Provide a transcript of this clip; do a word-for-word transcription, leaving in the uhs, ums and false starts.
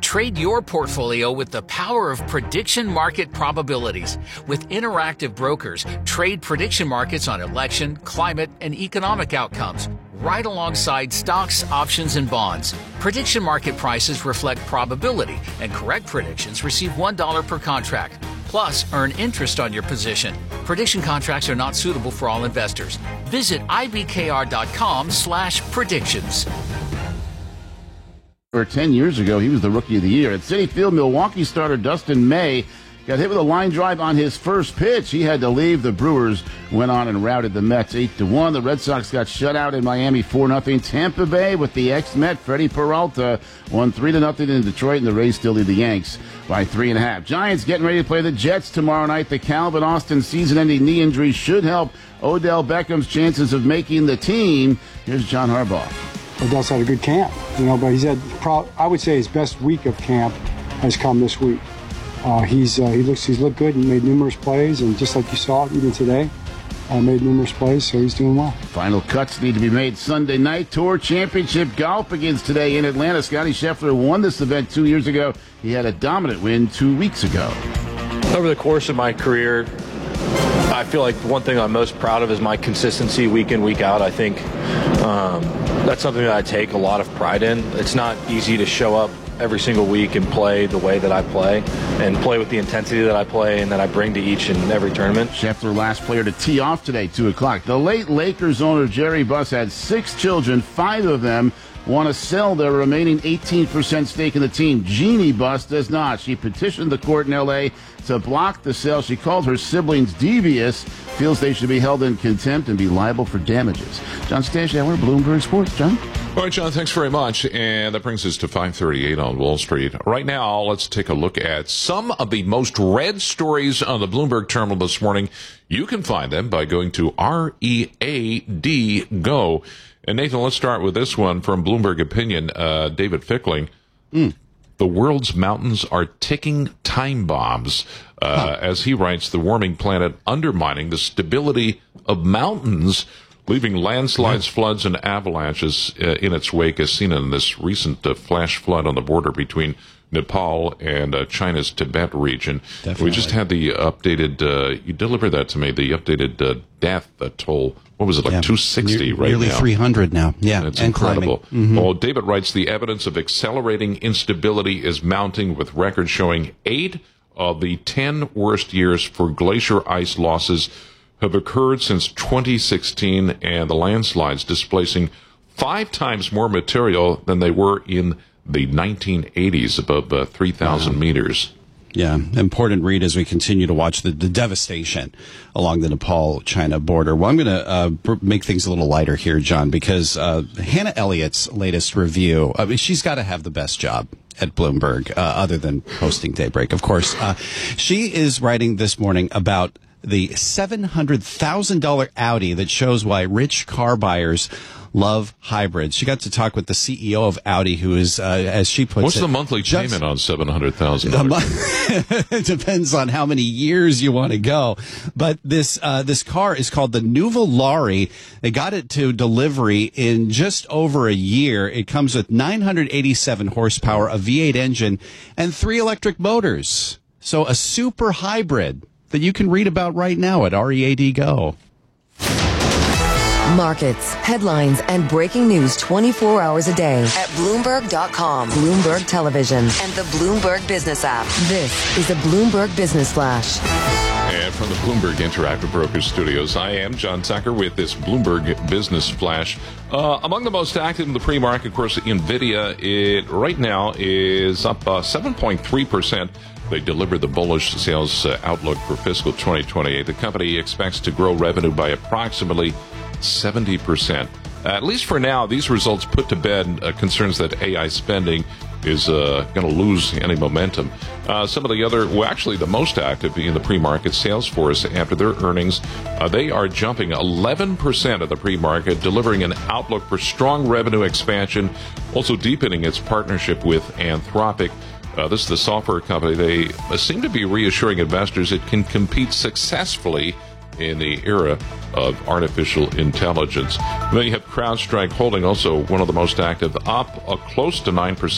Trade your portfolio with the power of prediction market probabilities. With Interactive Brokers, trade prediction markets on election, climate, and economic outcomes, right alongside stocks, options, and bonds. Prediction market prices reflect probability, and correct predictions receive one dollar per contract. Plus, earn interest on your position. Prediction contracts are not suitable for all investors. Visit ibkr.com slash predictions. Or ten years ago, he was the Rookie of the Year. At Citi Field, Milwaukee starter Dustin May got hit with a line drive on his first pitch. He had to leave. The Brewers went on and routed the Mets eight to one. The Red Sox got shut out in Miami four nothing. Tampa Bay with the ex-Met Freddie Peralta won three to nothing in Detroit, and the Rays still lead the Yanks by three and a half. Giants getting ready to play the Jets tomorrow night. The Calvin Austin season-ending knee injury should help Odell Beckham's chances of making the team. Here's John Harbaugh. Odell's had a good camp, you know, but he's had, pro- I would say his best week of camp has come this week. Uh, he's uh, he looks he's looked good and made numerous plays, and just like you saw even today, uh, made numerous plays, so he's doing well. Final cuts need to be made Sunday night. Tour Championship golf begins today in Atlanta. Scotty Scheffler won this event two years ago. He had a dominant win two weeks ago. Over the course of my career, I feel like one thing I'm most proud of is my consistency week in, week out. I think um, that's something that I take a lot of pride in. It's not easy to show up every single week and play the way that I play and play with the intensity that I play and that I bring to each and every tournament. Scheffler, last player to tee off today, two o'clock. The late Lakers owner Jerry Buss had six children. Five of them want to sell their remaining eighteen percent stake in the team. Jeannie Buss does not. She petitioned the court in L A to block the sale. She called her siblings devious, feels they should be held in contempt and be liable for damages. John Stashauer, Bloomberg Sports. John? All right, John, thanks very much. And that brings us to five thirty-eight on Wall Street. Right now, let's take a look at some of the most read stories on the Bloomberg terminal this morning. You can find them by going to R E A D Go. And Nathan, let's start with this one from Bloomberg Opinion, uh, David Fickling. Mm. The world's mountains are ticking time bombs. Uh, huh. As he writes, the warming planet undermining the stability of mountains, leaving landslides, yeah. floods, and avalanches uh, in its wake, as seen in this recent uh, flash flood on the border between Nepal and uh, China's Tibet region. Definitely. We just had the updated, uh, you delivered that to me, the updated uh, death uh, toll. What was it, like yeah. two sixty right nearly now? Nearly three hundred now. Yeah, it's and incredible. Mm-hmm. Well, David writes, the evidence of accelerating instability is mounting, with records showing eight of the ten worst years for glacier ice losses have occurred since twenty sixteen, and the landslides displacing five times more material than they were in the nineteen eighties, above uh, three thousand wow. meters. Yeah, important read as we continue to watch the, the devastation along the Nepal-China border. Well, I'm going to uh, make things a little lighter here, John, because uh, Hannah Elliott's latest review, I mean, she's got to have the best job at Bloomberg, uh, other than hosting Daybreak, of course. Uh, she is writing this morning about the seven hundred thousand dollars Audi that shows why rich car buyers love hybrids. She got to talk with the C E O of Audi, who is, uh, as she puts What's it... What's the monthly just, payment on seven hundred thousand dollars? It depends on how many years you want to go. But this uh, this car is called the Nuvolari. They got it to delivery in just over a year. It comes with nine hundred eighty-seven horsepower, a V eight engine, and three electric motors. So a super hybrid that you can read about right now at R E A D Go. Markets, headlines, and breaking news twenty-four hours a day at Bloomberg dot com, Bloomberg Television, and the Bloomberg Business app. This is a Bloomberg Business Flash. And from the Bloomberg Interactive Brokers Studios, I am John Tucker with this Bloomberg Business Flash. Uh, among the most active in the pre-market, of course, NVIDIA, it right now is up uh, seven point three percent. They delivered the bullish sales uh, outlook for fiscal twenty twenty-eight. The company expects to grow revenue by approximately seventy percent. Uh, at least for now, these results put to bed uh, concerns that A I spending is uh, going to lose any momentum. Uh, some of the other, well, actually the most active in the pre-market, Salesforce, after their earnings, uh, they are jumping eleven percent of the pre-market, delivering an outlook for strong revenue expansion, also deepening its partnership with Anthropic. Uh, this is the software company. They uh, seem to be reassuring investors it can compete successfully in the era of artificial intelligence. Then you have CrowdStrike Holding, also one of the most active, up uh, close to nine percent.